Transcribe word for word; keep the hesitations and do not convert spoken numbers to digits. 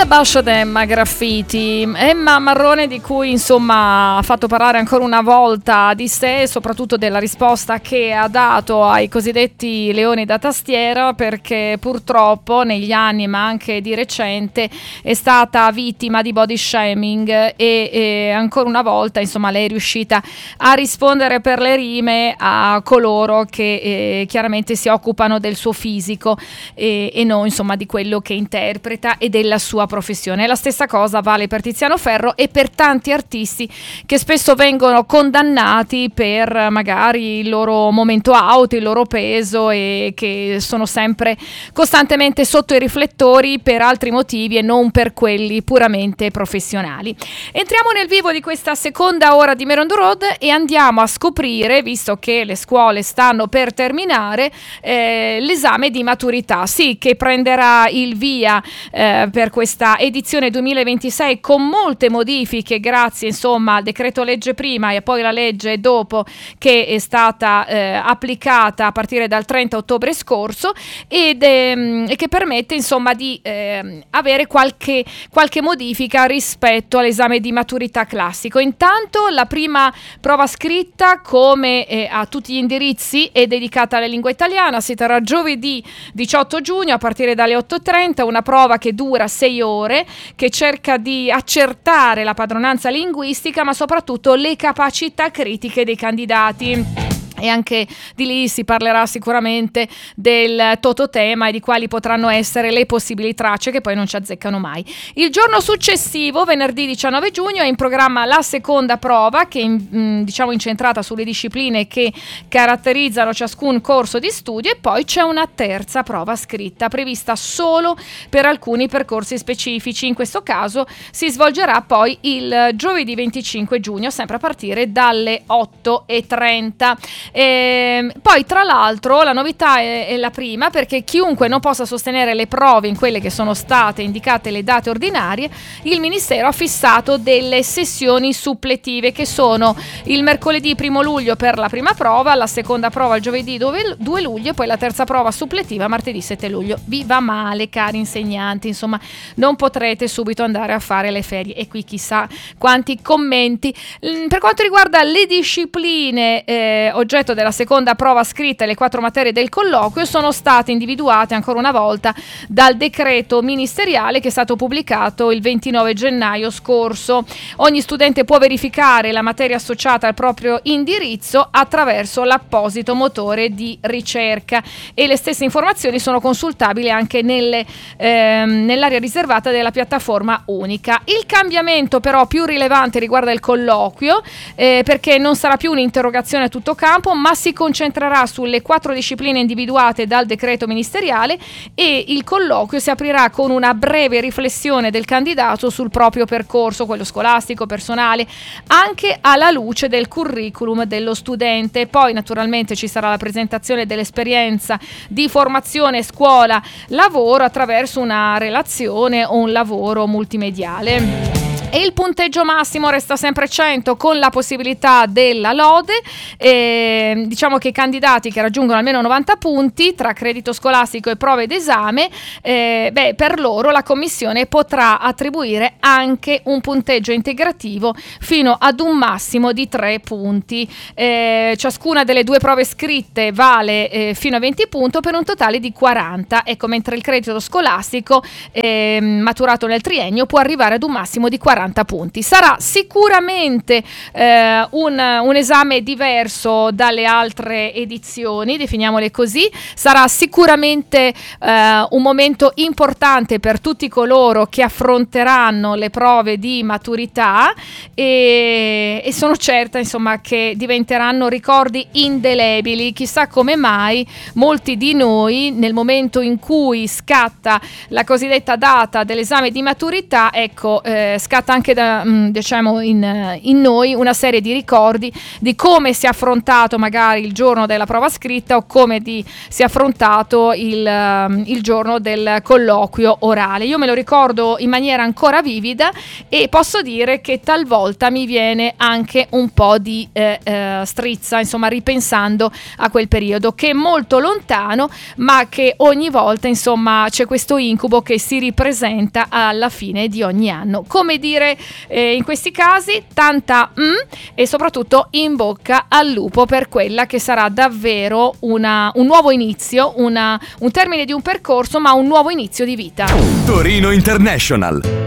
Bascio Emma Graffiti, Emma Marrone, di cui insomma ha fatto parlare ancora una volta di sé, soprattutto della risposta che ha dato ai cosiddetti leoni da tastiera, perché purtroppo negli anni, ma anche di recente, è stata vittima di body shaming e, e ancora una volta insomma lei è riuscita a rispondere per le rime a coloro che eh, chiaramente si occupano del suo fisico e, e non insomma di quello che interpreta e della sua professione. La stessa cosa vale per Tiziano Ferro e per tanti artisti che spesso vengono condannati per magari il loro momento auto, il loro peso, e che sono sempre costantemente sotto i riflettori per altri motivi e non per quelli puramente professionali. Entriamo nel vivo di questa seconda ora di Merondo Road e andiamo a scoprire, visto che le scuole stanno per terminare, eh, l'esame di maturità, sì, che prenderà il via eh, per questa edizione duemilaventisei con molte modifiche grazie insomma al decreto legge prima e poi la legge dopo, che è stata eh, applicata a partire dal trenta ottobre scorso ed, ehm, e che permette insomma di eh, avere qualche, qualche modifica rispetto all'esame di maturità classico. Intanto la prima prova scritta, come eh, a tutti gli indirizzi, è dedicata alla lingua italiana. Si terrà giovedì diciotto giugno a partire dalle otto e trenta, una prova che dura sei ore, che cerca di accertare la padronanza linguistica ma soprattutto le capacità critiche dei candidati. E anche di lì si parlerà sicuramente del tototema e di quali potranno essere le possibili tracce che poi non ci azzeccano mai. Il giorno successivo, venerdì diciannove giugno, è in programma la seconda prova, che è diciamo incentrata sulle discipline che caratterizzano ciascun corso di studio, e poi c'è una terza prova scritta prevista solo per alcuni percorsi specifici. In questo caso si svolgerà poi il giovedì venticinque giugno, sempre a partire dalle otto e trenta. E poi tra l'altro la novità è, è la prima, perché chiunque non possa sostenere le prove in quelle che sono state indicate le date ordinarie, il Ministero ha fissato delle sessioni suppletive che sono il mercoledì primo luglio per la prima prova, la seconda prova il giovedì due luglio e poi la terza prova suppletiva martedì sette luglio. Vi va male, cari insegnanti, insomma non potrete subito andare a fare le ferie, e qui chissà quanti commenti. Per quanto riguarda le discipline eh, oggetto della seconda prova scritta e le quattro materie del colloquio, sono state individuate ancora una volta dal decreto ministeriale che è stato pubblicato il ventinove gennaio scorso. Ogni studente può verificare la materia associata al proprio indirizzo attraverso l'apposito motore di ricerca, e le stesse informazioni sono consultabili anche nelle, ehm, nell'area riservata della piattaforma unica. Il cambiamento però più rilevante riguarda il colloquio, eh, perché non sarà più un'interrogazione a tutto campo, ma si concentrerà sulle quattro discipline individuate dal decreto ministeriale, e il colloquio si aprirà con una breve riflessione del candidato sul proprio percorso, quello scolastico, personale, anche alla luce del curriculum dello studente. Poi naturalmente ci sarà la presentazione dell'esperienza di formazione scuola lavoro attraverso una relazione o un lavoro multimediale. E il punteggio massimo resta sempre cento, con la possibilità della lode. E diciamo che i candidati che raggiungono almeno novanta punti tra credito scolastico e prove d'esame, eh, beh, per loro la commissione potrà attribuire anche un punteggio integrativo fino ad un massimo di tre punti. Eh, ciascuna delle due prove scritte vale eh, fino a venti punti per un totale di quaranta. Ecco, mentre il credito scolastico eh, maturato nel triennio può arrivare ad un massimo di quaranta punti. Sarà sicuramente eh, un, un esame diverso dalle altre edizioni, definiamole così. Sarà sicuramente eh, un momento importante per tutti coloro che affronteranno le prove di maturità, e, e sono certa insomma che diventeranno ricordi indelebili. Chissà come mai molti di noi, nel momento in cui scatta la cosiddetta data dell'esame di maturità, ecco, eh, scatta scatenata anche da, mh, diciamo in, in noi una serie di ricordi di come si è affrontato magari il giorno della prova scritta o come di, si è affrontato il, um, il giorno del colloquio orale. Io me lo ricordo in maniera ancora vivida e posso dire che talvolta mi viene anche un po' di eh, eh, strizza, insomma, ripensando a quel periodo che è molto lontano, ma che ogni volta, insomma, c'è questo incubo che si ripresenta alla fine di ogni anno. Come dire eh, in questi casi, tanta mm, e soprattutto in bocca al lupo per quella che sarà davvero una, un nuovo inizio, una, un termine di un percorso, ma un nuovo inizio di vita. Torino International.